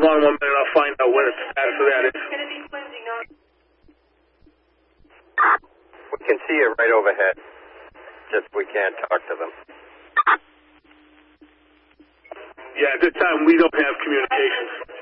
on 1 minute. I'll find out what the status of that is. We can see it right overhead. Just we can't talk to them. Yeah, at this time we don't have communications.